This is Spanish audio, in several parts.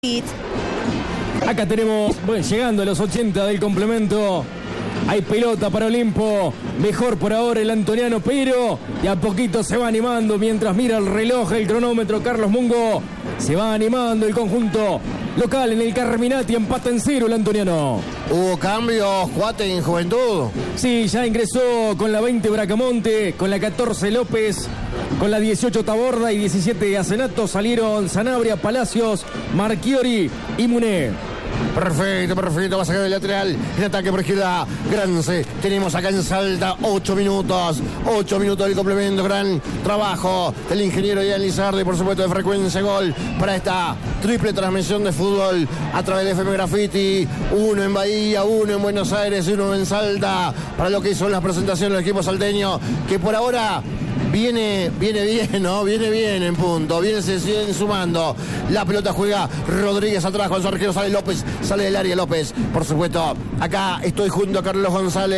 Acá tenemos, bueno, llegando a los 80 del complemento. Hay pelota para Olimpo. Mejor por ahora el antoniano, pero de a poquito se va animando mientras mira el reloj, el cronómetro. Carlos Mungo. Se va animando el conjunto local en el Carminati. Empata en 0 el antoniano. Hubo cambios, Juate, en Juventud. Sí, ya ingresó con la 20 Bracamonte, con la 14 López, con la 18 Taborda y 17 Asenato. Salieron Sanabria, Palacios, Marchiori y Muné. Perfecto, va a sacar el lateral, el ataque por izquierda, Grance, tenemos acá en Salta 8 minutos del complemento, gran trabajo del ingeniero Ian Lizardi, por supuesto de Frecuencia Gol, para esta triple transmisión de fútbol a través de FM Graffiti, uno en Bahía, uno en Buenos Aires y uno en Salta, para lo que son las presentaciones del equipo salteño, que por ahora viene bien, ¿no? Viene bien en punto. Se siguen sumando. La pelota juega Rodríguez atrás con su arquero. Sale López. Sale del área López. Por supuesto, acá estoy junto a Carlos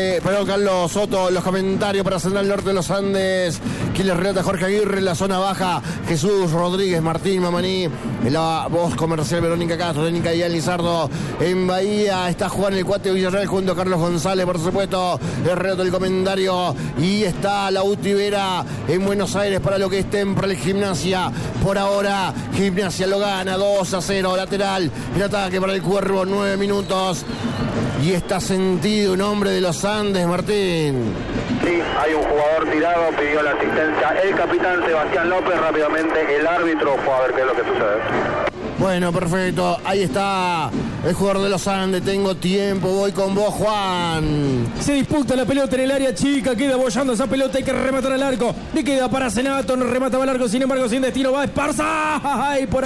Soto. Los comentarios para Central Norte de los Andes. Quien les relata Jorge Aguirre en la zona baja. Jesús Rodríguez, Martín Mamaní. En la voz comercial Verónica Castro, técnica Ian Lizardo. En Bahía está Juan el Cuate Villarreal junto a Carlos González, por supuesto. El relato del comentario. Y está la Utivera en Buenos Aires para lo que es Temple Gimnasia. Por ahora, Gimnasia lo gana 2-0. Lateral, el ataque para el Cuervo, 9 minutos. Y está sentido un hombre de los Andes, Martín. Sí, hay un jugador tirado, pidió la asistencia el capitán Sebastián López. Rápidamente el árbitro fue a ver qué es lo que sucede. Bueno, perfecto. Ahí está el jugador de los Andes. Tengo tiempo, voy con vos, Juan. Se disputa la pelota en el área chica. Queda bollando esa pelota. Hay que rematar al arco. Le queda para Senato. No remataba al arco. Sin embargo, sin destino. Va a Esparza. ¡Ay! Por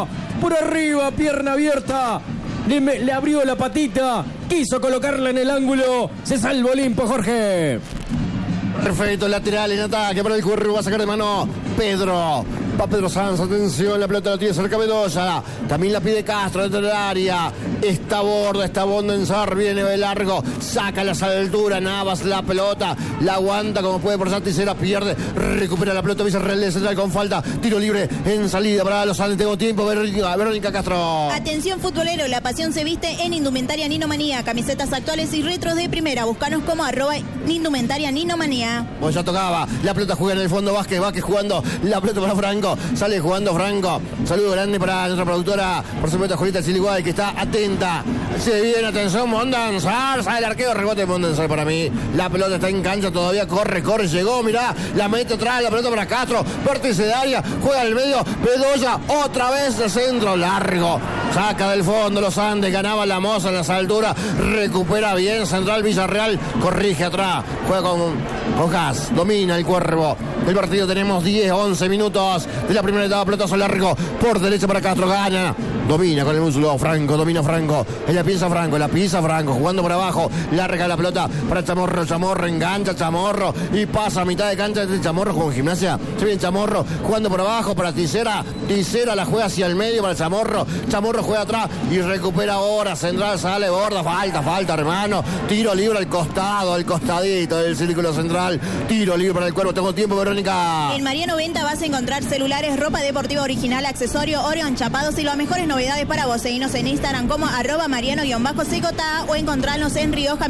arriba. Pierna abierta. Le abrió la patita. Quiso colocarla en el ángulo. Se salvó Olimpo, Jorge. Perfecto, lateral en ataque para el Cuervo. Va a sacar de mano Pedro. Va Pedro Sanz, atención, la pelota la tiene cerca Bedoya. También la pide Castro dentro del área. Está Bondensar, viene de largo. Saca las alturas, Navas la pelota. La aguanta como puede por Santicera, pierde. Recupera la pelota Villarreal de Central con falta. Tiro libre en salida para los Andes. Tengo tiempo, Verónica Castro. Atención futbolero, la pasión se viste en Indumentaria Ninomanía. Camisetas actuales y retros de primera. Búscanos como @Indumentaria Ninomanía. Pues ya tocaba. La pelota juega en el fondo Vázquez jugando. La pelota para Franco. Sale jugando Franco. Saludo grande para nuestra productora, por supuesto, Julieta Siliguay, que está atenta. Se viene, atención, Bondensar. Sale el arquero, rebote Bondensar para mí. La pelota está en cancha todavía. Corre. Llegó, mirá. La mete atrás, la pelota para Castro. Vértice de área. Juega al medio. Bedoya. Otra vez de centro largo. Saca del fondo los Andes. Ganaba la Moza en las alturas. Recupera bien Central Villarreal. Corrige atrás. Juega con Gas. Domina el Cuervo. El partido tenemos 10-11 minutos de la primera etapa. Pelotazo largo por derecha para Castro. Gana. Domina con el muslo Franco. Domina Franco. La pisa Franco. Jugando por abajo. Larga la pelota para Chamorro. Chamorro engancha Chamorro. Y pasa a mitad de cancha de Chamorro con Gimnasia. Se viene Chamorro. Jugando por abajo para Tisera. Tisera la juega hacia el medio para Chamorro. Chamorro juega atrás y recupera ahora. Central sale borda. Falta, hermano. Tiro libre al costado. Al costadito del círculo central. Tiro libre para el Cuervo. Tengo tiempo, Verónica. En Mariano Venta vas a encontrar celulares, ropa deportiva original, accesorio, oro, enchapados y las mejores novedades para vos. Seguinos en Instagram como @Mariano_Secota o encontrarnos en Rioja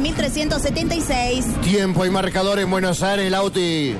1376. Tiempo y marcador en Buenos Aires, el Auti.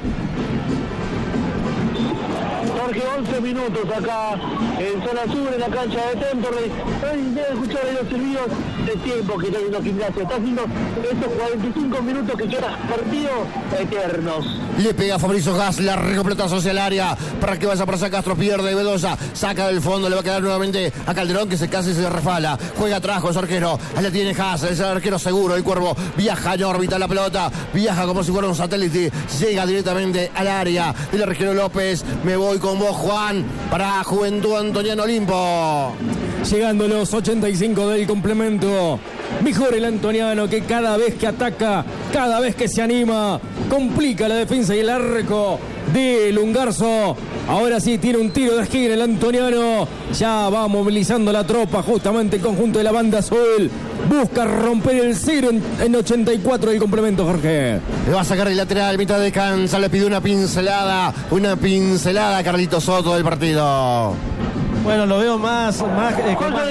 Jorge, 11 minutos acá en zona sur, en la cancha de Temperley. Debe escuchar ahí los silbidos de tiempo que está haciendo Gimnasia. Está haciendo estos 45 minutos que quedan partido eternos. Le pega Fabrizio Gas, la recopletazo hacia el área para que vaya para Castro, pierde Bedoya, saca del fondo, le va a quedar nuevamente a Calderón que se casi se refala, juega atrás con su arquero, ahí la tiene Gas, es el arquero seguro, el Cuervo viaja en órbita la pelota, viaja como si fuera un satélite, llega directamente al área del arquero López. Me voy con vos, Juan, para Juventud Antoniano Olimpo. Llegando los 85 del complemento. Mejor el antoniano, que cada vez que ataca, cada vez que se anima, complica la defensa y el arco de Lungarzo. Ahora sí tiene un tiro de esquina el antoniano. Ya va movilizando la tropa, justamente el conjunto de la banda azul. Busca romper el 0 en 84 del complemento, Jorge. Le va a sacar el lateral, mitad de cancha, le pide una pincelada a Carlito Soto del partido. Bueno, lo veo más